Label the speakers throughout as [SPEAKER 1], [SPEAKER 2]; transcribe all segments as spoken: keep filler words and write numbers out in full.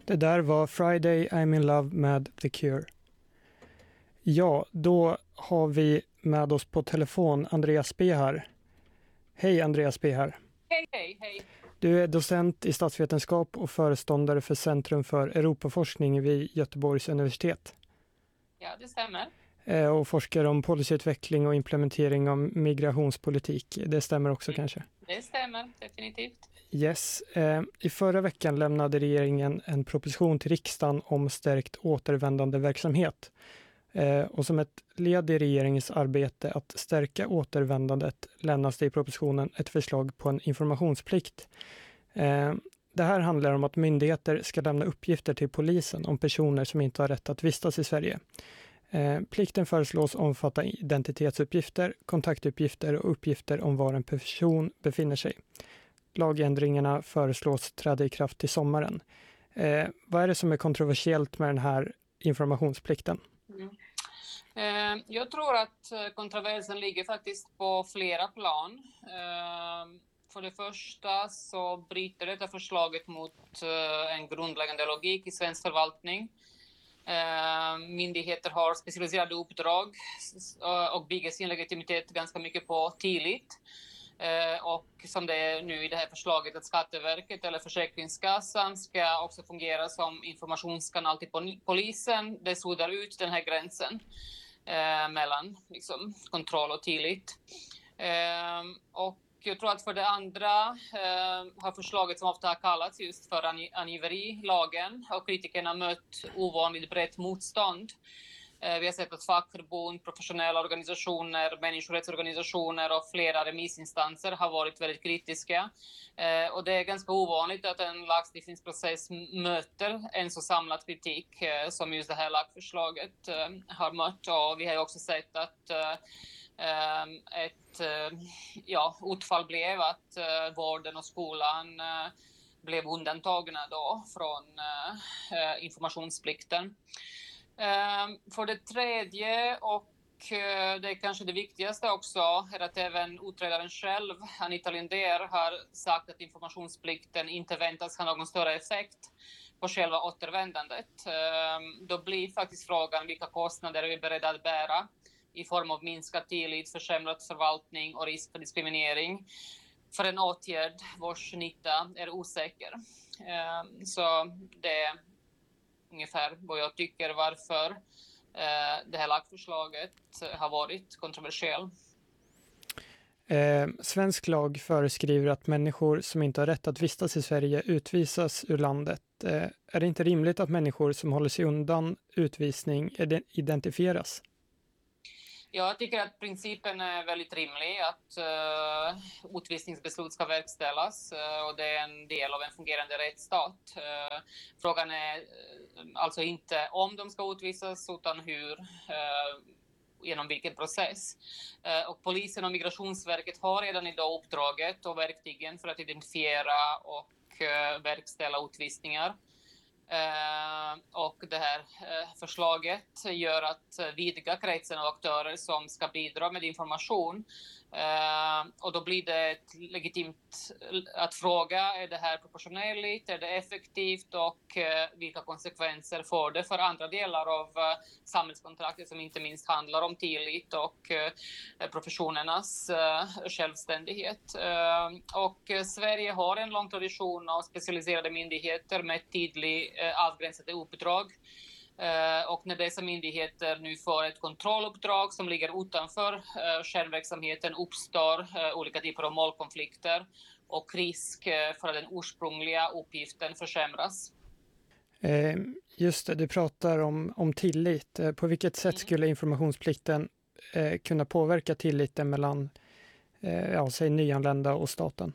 [SPEAKER 1] Det där var Friday I'm in love med The Cure. Ja, då har vi med oss på telefon Andreas Behar. Hej Andreas Behar.
[SPEAKER 2] Hej, hej, hej.
[SPEAKER 1] Du är docent i statsvetenskap och föreståndare för Centrum för Europaforskning vid Göteborgs universitet.
[SPEAKER 2] Ja, det stämmer.
[SPEAKER 1] Och forskar om policyutveckling och implementering av migrationspolitik. Det stämmer också mm. kanske?
[SPEAKER 2] Det stämmer, definitivt.
[SPEAKER 1] Yes. Eh, I förra veckan lämnade regeringen en proposition till riksdagen om stärkt återvändande verksamhet. Eh, och som ett led i regeringens arbete att stärka återvändandet lämnas det i propositionen ett förslag på en informationsplikt. Eh, det här handlar om att myndigheter ska lämna uppgifter till polisen om personer som inte har rätt att vistas i Sverige. Eh, plikten föreslås omfatta identitetsuppgifter, kontaktuppgifter och uppgifter om var en person befinner sig. Lagändringarna föreslås träda i kraft till sommaren. Eh, vad är det som är kontroversiellt med den här informationsplikten?
[SPEAKER 2] Mm. Eh, jag tror att kontroversen ligger faktiskt på flera plan. Eh, för det första så bryter detta förslaget mot eh, en grundläggande logik i svensk förvaltning. Uh, myndigheter har specialiserade uppdrag uh, och bygger sin legitimitet ganska mycket på tillit. Uh, och som det är nu i det här förslaget att Skatteverket eller Försäkringskassan ska också fungera som informationskanal till polisen. Det suddar ut den här gränsen uh, mellan liksom, kontroll och tillit. Uh, och Jag tror att för det andra eh, har förslaget som ofta har kallats just för angiverilagen och kritikerna mött ovanligt brett motstånd. Eh, vi har sett att fackförbund, professionella organisationer, människorättsorganisationer och flera remissinstanser har varit väldigt kritiska. Eh, och det är ganska ovanligt att en lagstiftningsprocess möter en så samlad kritik eh, som just det här lagförslaget eh, har mött. Och vi har också sett att eh, ett ja, utfall blev att uh, vården och skolan uh, blev undantagna då från uh, informationsplikten. Uh, för det tredje och uh, det är kanske det viktigaste också är att även utredaren själv, Anita Linder, har sagt att informationsplikten inte väntas ha någon större effekt på själva återvändandet. Uh, då blir faktiskt frågan vilka kostnader vi är beredda att bära i form av minskad tillit, försämrad förvaltning och risk för diskriminering för en åtgärd vars nytta är osäker. Så det är ungefär vad jag tycker varför det här lagförslaget har varit kontroversiellt.
[SPEAKER 1] Eh, svensk lag föreskriver att människor som inte har rätt att vistas i Sverige utvisas ur landet. Eh, är det inte rimligt att människor som håller sig undan utvisning identifieras?
[SPEAKER 2] Jag tycker att principen är väldigt rimlig, att uh, utvisningsbeslut ska verkställas uh, och det är en del av en fungerande rättsstat. Uh, frågan är uh, alltså inte om de ska utvisas utan hur, uh, genom vilken process. Uh, och polisen och Migrationsverket har redan idag uppdraget och verktygen för att identifiera och uh, verkställa utvisningar. Uh, och det här uh, förslaget gör att uh, vidga kretsen av aktörer som ska bidra med information. Uh, och då blir det ett legitimt att fråga, är det här proportionellt, är det effektivt och uh, vilka konsekvenser får det för andra delar av uh, samhällskontraktet som inte minst handlar om tillit och uh, professionernas uh, självständighet. Uh, och uh, Sverige har en lång tradition av specialiserade myndigheter med tydlig avgränsade uppdrag. Uh, och när dessa myndigheter nu får ett kontrolluppdrag som ligger utanför uh, kärnverksamheten uppstår uh, olika typer av målkonflikter och risk uh, för att den ursprungliga uppgiften försämras.
[SPEAKER 1] Eh, just det, du pratar om, om tillit. Eh, på vilket sätt skulle informationsplikten eh, kunna påverka tilliten mellan eh, ja, säg nyanlända och staten?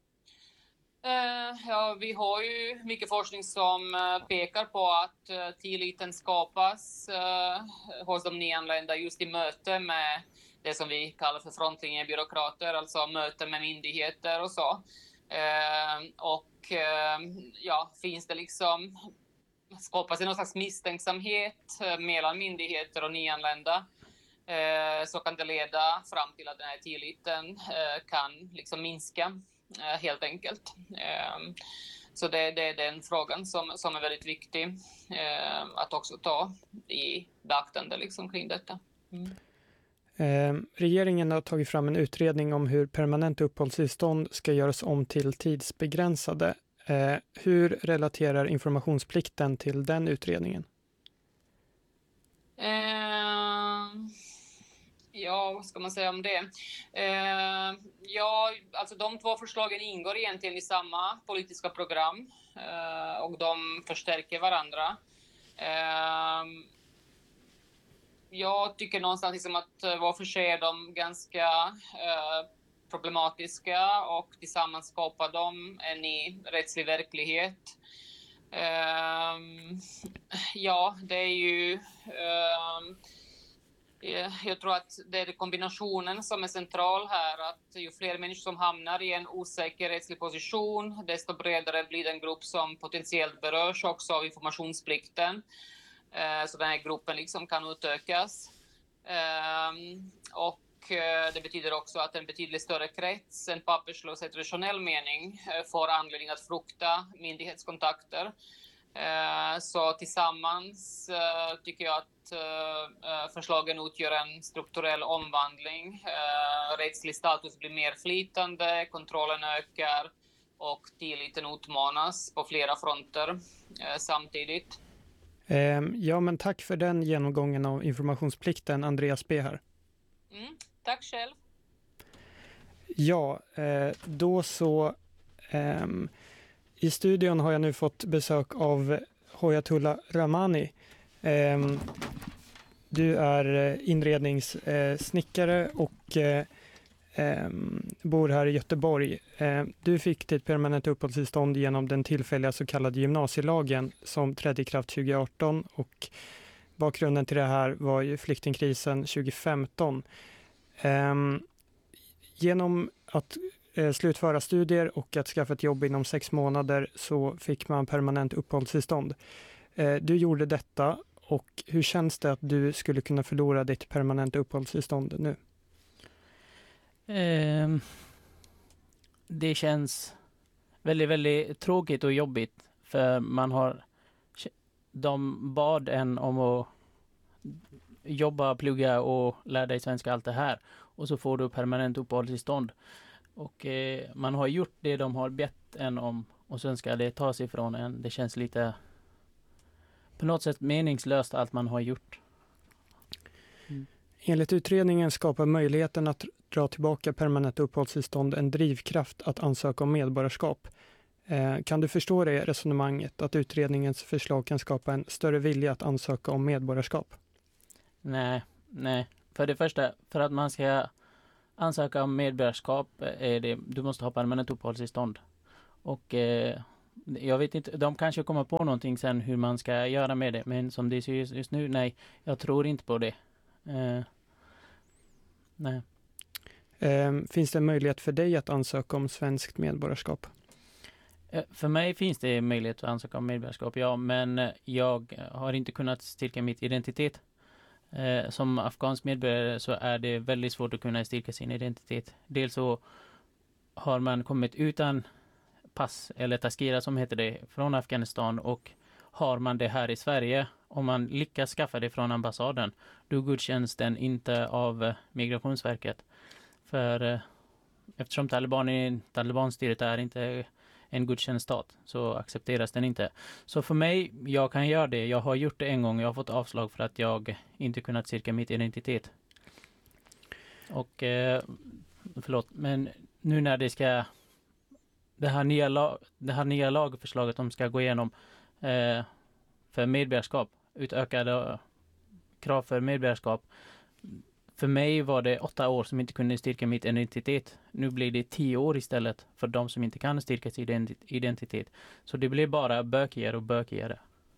[SPEAKER 2] Uh, ja, vi har ju mycket forskning som uh, pekar på att uh, tilliten skapas uh, hos de nyanlända just i möte med det som vi kallar för frontlinjebyråkrater, alltså möten med myndigheter och så. Uh, och uh, ja, finns det liksom, skapas det någon slags misstänksamhet uh, mellan myndigheter och nyanlända, uh, så kan det leda fram till att den här tilliten uh, kan liksom minska. Helt enkelt. Så det, det är den frågan som, som är väldigt viktig eh, att också ta i beaktande liksom, kring detta. Mm.
[SPEAKER 1] Eh, regeringen har tagit fram en utredning om hur permanent uppehållstillstånd ska göras om till tidsbegränsade. Eh, hur relaterar informationsplikten till den utredningen?
[SPEAKER 2] Eh, ja, vad ska man säga om det? Eh, ja, alltså de två förslagen ingår egentligen i samma politiska program eh, och de förstärker varandra. Eh, jag tycker någonstans liksom att var för sig är de ganska eh, problematiska och tillsammans skapar de en ny rättslig verklighet. Um, ja, det är ju... Um, jag tror att det är kombinationen som är central här. Att ju fler människor som hamnar i en osäker rättslig position, desto bredare blir den grupp som potentiellt berörs också av informationsplikten. Uh, så den här gruppen liksom kan utökas. Um, och det betyder också att en betydligt större krets än papperslösa i traditionell mening får anledning att frukta myndighetskontakter. Så tillsammans tycker jag att förslagen utgör en strukturell omvandling. Rättslig status blir mer flytande, kontrollen ökar och tilliten utmanas på flera fronter samtidigt.
[SPEAKER 1] Ja, men tack för den genomgången av informationsplikten, Andreas B. här.
[SPEAKER 2] Mm, tack själv.
[SPEAKER 1] Ja, då så. Um, I studion har jag nu fått besök av Hoyatullah Rahmani. Um, du är inredningssnickare och um, bor här i Göteborg. Um, du fick ditt permanenta uppehållstillstånd genom den tillfälliga så kallade gymnasielagen som trädde i kraft tjugo arton, och bakgrunden till det här var ju flyktingkrisen tjugo femton. Um, genom att uh, slutföra studier och att skaffa ett jobb inom sex månader så fick man permanent uppehållstillstånd. Uh, du gjorde detta, och hur känns det att du skulle kunna förlora ditt permanenta uppehållstillstånd nu?
[SPEAKER 3] Um, det känns väldigt, väldigt tråkigt och jobbigt, för man har de bad en om att jobba, plugga och lära dig svenska, allt det här. Och så får du permanent uppehållstillstånd. Och eh, man har gjort det de har bett en om, och sen ska det tas ifrån en. Det känns lite på något sätt meningslöst allt man har gjort.
[SPEAKER 1] Mm. Enligt utredningen skapar möjligheten att dra tillbaka permanent uppehållstillstånd en drivkraft att ansöka om medborgarskap. Eh, kan du förstå det resonemanget, att utredningens förslag kan skapa en större vilja att ansöka om medborgarskap?
[SPEAKER 3] Nej, nej. För det första, för att man ska ansöka om medborgarskap är det, du måste ha permanent uppehållstillstånd. Och eh, jag vet inte, de kanske kommer på någonting sen hur man ska göra med det. Men som det ser just, just nu, nej, jag tror inte på det. Eh, nej.
[SPEAKER 1] Eh, finns det en möjlighet för dig att ansöka om svenskt medborgarskap?
[SPEAKER 3] Eh, för mig finns det möjlighet att ansöka om medborgarskap, ja. Men jag har inte kunnat styrka mitt identitet. Eh, som afghansk medborgare så är det väldigt svårt att kunna styrka sin identitet. Dels så har man kommit utan pass, eller taskira som heter det, från Afghanistan, och har man det här i Sverige, om man lyckas skaffa det från ambassaden, då godkänns den inte av eh, Migrationsverket. För eh, eftersom Taliban är, Talibanstyret är inte en godkänd stat, så accepteras den inte. Så för mig, jag kan göra det. Jag har gjort det en gång. Jag har fått avslag för att jag inte kunnat styrka mitt identitet. Och eh, förlåt, men nu när det ska det här nya, lag, det här nya lagförslaget de ska gå igenom eh, för medborgarskap, utökade krav för medborgarskap. För mig var det åtta år som inte kunde styrka mitt identitet. Nu blir det tio år istället för de som inte kan styrka sin identitet. Så det blir bara bökigare och bökigare.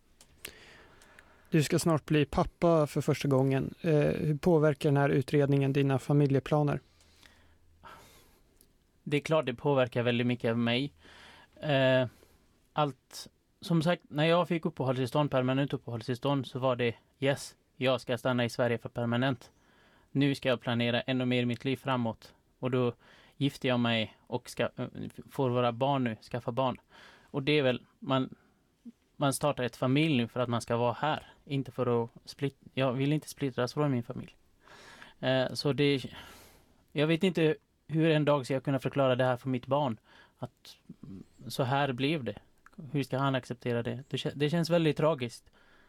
[SPEAKER 1] Du ska snart bli pappa för första gången. Eh, hur påverkar den här utredningen dina familjeplaner?
[SPEAKER 3] Det är klart det påverkar väldigt mycket av mig. Eh, allt, som sagt, när jag fick uppehållstillstånd, permanent uppehållstillstånd, så var det yes, jag ska stanna i Sverige för permanent. Nu ska jag planera ännu mer i mitt liv framåt. Och då gifter jag mig och ska, får våra barn nu, skaffa barn. och det är väl, man, man startar ett familj för att man ska vara här. Inte för att splitt, jag vill inte splittras från min familj. Eh, så det, jag vet inte hur en dag ska jag kunna förklara det här för mitt barn. Att så här blev det. Hur ska han acceptera det? Det, det känns väldigt tragiskt.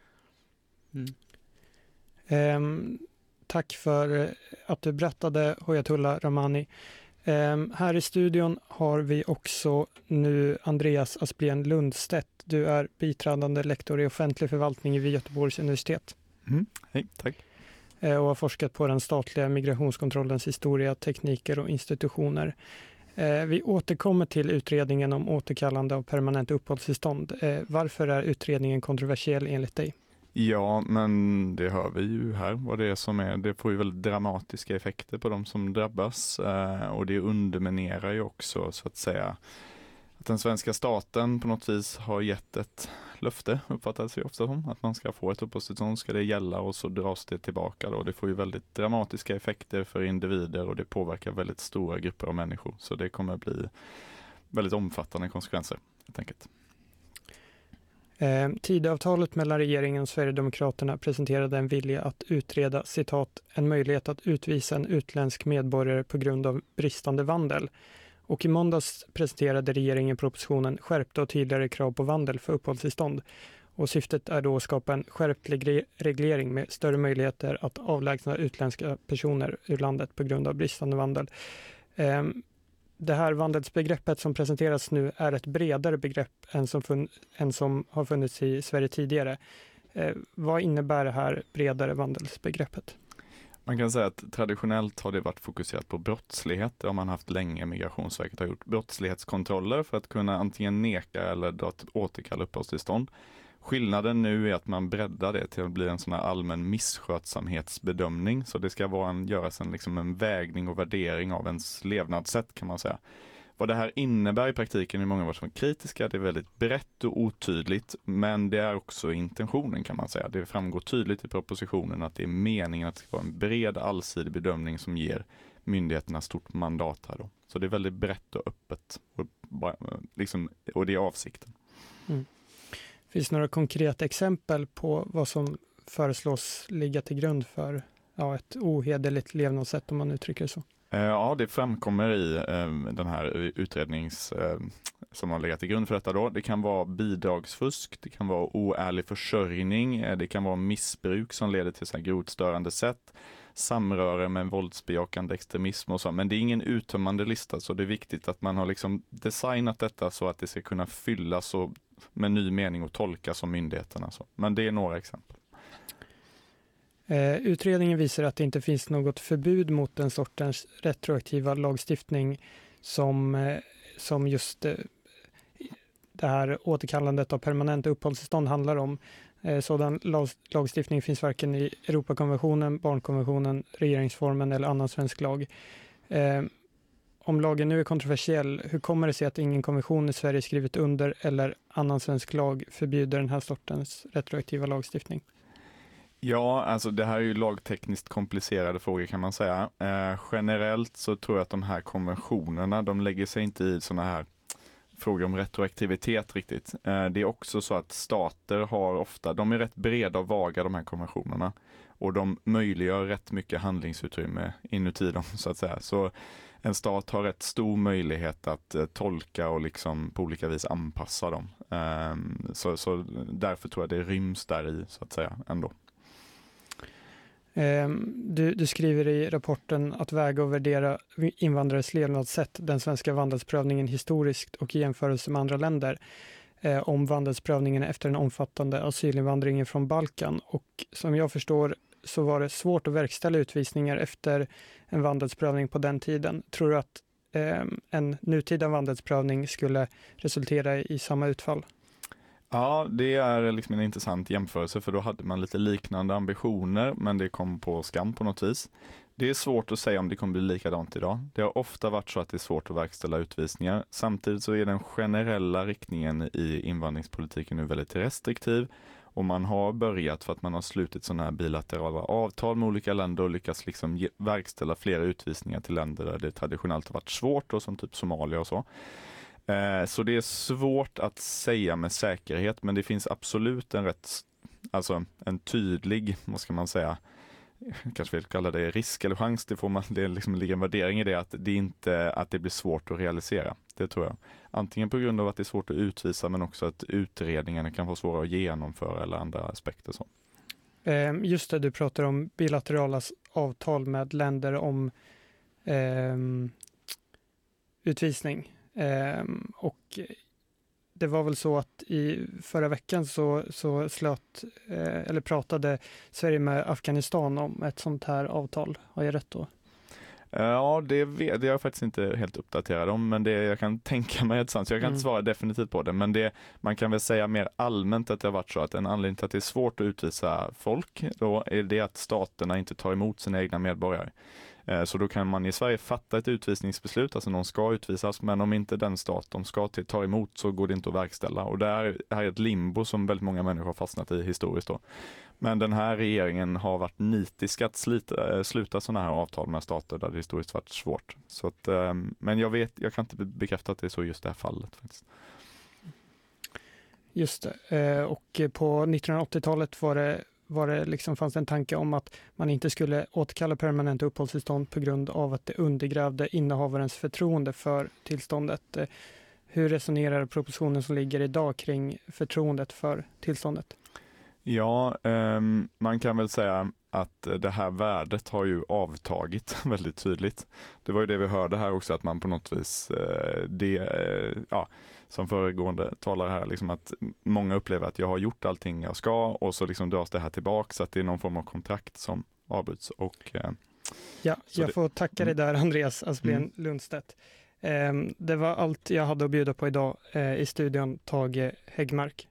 [SPEAKER 3] Mm.
[SPEAKER 1] Um, tack för att du berättade, Hoyatullah Rahmani. Um, här i studion har vi också nu Andreas Asplén Lundstedt. Du är biträdande lektor i offentlig förvaltning vid Göteborgs universitet.
[SPEAKER 4] Mm. Hej, tack.
[SPEAKER 1] Uh, och har forskat på den statliga migrationskontrollens historia, tekniker och institutioner. Uh, vi återkommer till utredningen om återkallande av permanent uppehållstillstånd. Uh, varför är utredningen kontroversiell enligt dig?
[SPEAKER 4] Ja, men det hör vi ju här vad det är som är. Det får ju väldigt dramatiska effekter på de som drabbas eh, och det underminerar ju också så att säga att den svenska staten på något vis har gett ett löfte, uppfattas ju ofta som, att man ska få ett uppehållstillstånd, ska det gälla och så dras det tillbaka då. Det får ju väldigt dramatiska effekter för individer och det påverkar väldigt stora grupper av människor. Så det kommer bli väldigt omfattande konsekvenser helt enkelt.
[SPEAKER 1] Eh, Tidöavtalet mellan regeringen och Sverigedemokraterna presenterade en vilja att utreda, citat, en möjlighet att utvisa en utländsk medborgare på grund av bristande vandel. Och i måndags presenterade regeringen propositionen skärpta och tydligare krav på vandel för uppehållstillstånd. Och syftet är då att skapa en skärpt reglering med större möjligheter att avlägsna utländska personer ur landet på grund av bristande vandel. Eh, Det här vandelsbegreppet som presenteras nu är ett bredare begrepp än som, fun- än som har funnits i Sverige tidigare. Eh, vad innebär det här bredare vandelsbegreppet?
[SPEAKER 4] Man kan säga att traditionellt har det varit fokuserat på brottslighet. Det har man haft länge. Migrationsverket har gjort brottslighetskontroller för att kunna antingen neka eller dra ett återkalla uppehållstillstånd. Skillnaden nu är att man breddar det till att bli en sån här allmän misskötsamhetsbedömning. Så det ska vara en, göras en, liksom en vägning och värdering av ens levnadssätt kan man säga. Vad det här innebär i praktiken är många varit som kritiska. Det är väldigt brett och otydligt, men det är också intentionen kan man säga. Det framgår tydligt i propositionen att det är meningen att det ska vara en bred allsidig bedömning som ger myndigheterna stort mandat här då. Så det är väldigt brett och öppet och, liksom, och det är avsikten.
[SPEAKER 1] Mm. Finns det några konkreta exempel på vad som föreslås ligga till grund för ja, ett ohederligt levnadssätt om man uttrycker det så?
[SPEAKER 4] Ja, det framkommer i eh, den här utrednings eh, som har legat till grund för detta då. Det kan vara bidragsfusk, det kan vara oärlig försörjning, eh, det kan vara missbruk som leder till så här grovt störande sätt, samröre med våldsbejakande extremism och så. Men det är ingen uttömmande lista, så det är viktigt att man har liksom designat detta så att det ska kunna fyllas och med ny mening och tolkas som myndigheterna. Så. Men det är några exempel.
[SPEAKER 1] Eh, utredningen visar att det inte finns något förbud mot den sortens retroaktiva lagstiftning som, eh, som just eh, det här återkallandet av permanenta uppehållstillstånd handlar om. Eh, sådan lag, lagstiftning finns varken i Europakonventionen, barnkonventionen, regeringsformen eller annan svensk lag. Eh, om lagen nu är kontroversiell, hur kommer det sig att ingen konvention i Sverige skrivit under eller annan svensk lag förbjuder den här sortens retroaktiva lagstiftning?
[SPEAKER 4] Ja, alltså det här är ju lagtekniskt komplicerade frågor kan man säga. Eh, generellt så tror jag att de här konventionerna, de lägger sig inte i såna här frågor om retroaktivitet riktigt. Eh, det är också så att stater har ofta, de är rätt breda och vaga de här konventionerna. Och de möjliggör rätt mycket handlingsutrymme inuti dem så att säga. Så en stat har rätt stor möjlighet att eh, tolka och liksom på olika vis anpassa dem. Eh, så, så därför tror jag det ryms där i så att säga ändå.
[SPEAKER 1] Du, du skriver i rapporten att väga och värdera invandrares levnadssätt, den svenska vandelsprövningen historiskt och i jämförelse med andra länder, eh, om vandelsprövningen efter den omfattande asylinvandringen från Balkan. Och som jag förstår så var det svårt att verkställa utvisningar efter en vandelsprövning på den tiden. Tror du att eh, en nutida vandelsprövning skulle resultera i samma utfall?
[SPEAKER 4] Ja, det är liksom en intressant jämförelse för då hade man lite liknande ambitioner men det kom på skam på något vis. Det är svårt att säga om det kommer bli likadant idag. Det har ofta varit så att det är svårt att verkställa utvisningar. Samtidigt så är den generella riktningen i invandringspolitiken nu väldigt restriktiv och man har börjat för att man har slutit sådana här bilaterala avtal med olika länder och lyckats liksom ge, verkställa flera utvisningar till länder där det traditionellt har varit svårt och som typ Somalia och så. Eh, så det är svårt att säga med säkerhet, men det finns absolut en rätt, alltså en tydlig, vad ska man säga, kanske vill kalla det risk eller chans, det får man, det liksom ligger en värdering i det, att det inte att det blir svårt att realisera. Det tror jag. Antingen på grund av att det är svårt att utvisa, men också att utredningarna kan vara svåra att genomföra eller andra aspekter så.
[SPEAKER 1] Just det, du pratar om bilaterala avtal med länder om eh, utvisning. Eh, och det var väl så att i förra veckan så, så slöt, eh, eller pratade Sverige med Afghanistan om ett sånt här avtal. Har jag rätt då?
[SPEAKER 4] Ja, det, vet, det är jag faktiskt inte helt uppdaterad om, men det, jag kan tänka mig ett sånt, så jag kan
[SPEAKER 1] mm.
[SPEAKER 4] inte svara definitivt på det, men det, man kan väl säga mer allmänt att det har varit så att en anledning till att det är svårt att utvisa folk, då är det att staterna inte tar emot sina egna medborgare. Så då kan man i Sverige fatta ett utvisningsbeslut, alltså någon ska utvisas, men om inte den stat de ska till tar emot så går det inte att verkställa. Och det här är ett limbo som väldigt många människor har fastnat i historiskt då. Men den här regeringen har varit nitisk att slita, sluta sådana här avtal med stater där det historiskt varit svårt. Så att, men jag vet, jag kan inte bekräfta att det är så just det här fallet faktiskt.
[SPEAKER 1] Just det, och på nittonhundraåttiotalet var det var det liksom fanns en tanke om att man inte skulle återkalla permanent uppehållstillstånd på grund av att det undergrävde innehavarens förtroende för tillståndet. Hur resonerar propositionen som ligger idag kring förtroendet för tillståndet?
[SPEAKER 4] Ja, eh, man kan väl säga att det här värdet har ju avtagit väldigt tydligt. Det var ju det vi hörde här också, att man på något vis, eh, det, eh, ja, som föregående talare här, liksom att många upplever att jag har gjort allting jag ska och så liksom dras det här tillbaka, så att det är någon form av kontrakt som avbryts. Och, eh,
[SPEAKER 1] ja, jag
[SPEAKER 4] det,
[SPEAKER 1] får tacka dig där, Andreas Asplén mm. Lundstedt. Eh, det var allt jag hade att bjuda på idag. Eh, i studion Tage Häggmark.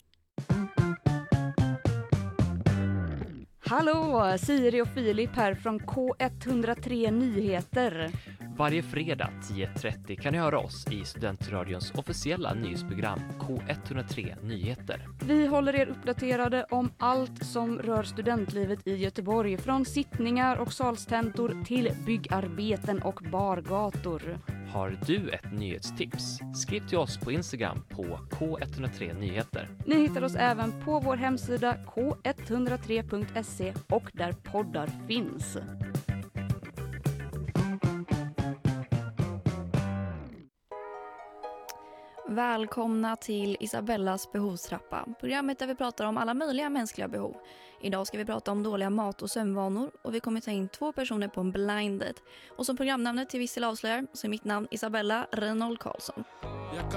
[SPEAKER 5] Hallå, Siri och Filip här från K etthundratre Nyheter.
[SPEAKER 6] Varje fredag tio trettio kan ni höra oss i Studentradions officiella nyhetsprogram K etthundratre Nyheter.
[SPEAKER 5] Vi håller er uppdaterade om allt som rör studentlivet i Göteborg, från sittningar och salstentor till byggarbeten och bargator.
[SPEAKER 6] Har du ett nyhetstips? Skriv till oss på Instagram på K etthundratre Nyheter.
[SPEAKER 5] Ni hittar oss även på vår hemsida k etthundratre punkt se och där poddar finns.
[SPEAKER 7] Välkomna till Isabellas behovstrappa, programmet där vi pratar om alla möjliga mänskliga behov. Idag ska vi prata om dåliga mat- och sömnvanor och vi kommer ta in två personer på en blind date. Och som programnamnet till viss del avslöjar så är mitt namn Isabella Reinhold Karlsson.